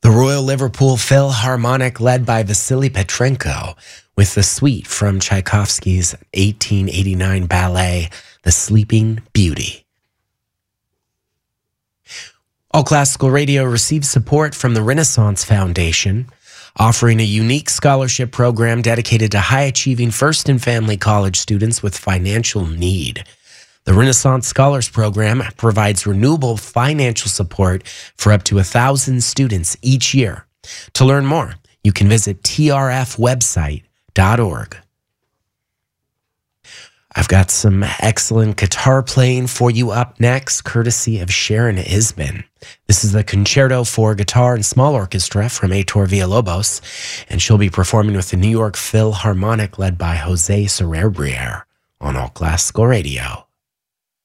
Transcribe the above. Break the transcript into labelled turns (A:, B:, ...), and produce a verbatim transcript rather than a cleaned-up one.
A: The Royal Liverpool Philharmonic, led by Vasily Petrenko, with the suite from Tchaikovsky's eighteen eighty-nine ballet, The Sleeping Beauty. All Classical Radio receives support from the Renaissance Foundation, offering a unique scholarship program dedicated to high-achieving first and family college students with financial need. The Renaissance Scholars Program provides renewable financial support for up to one thousand students each year. To learn more, you can visit T R F website dot org. I've got some excellent guitar playing for you up next, courtesy of Sharon Isbin. This is the Concerto for Guitar and Small Orchestra from Heitor Villalobos, and she'll be performing with the New York Philharmonic, led by Jose Soler Briere, on All Classical Radio.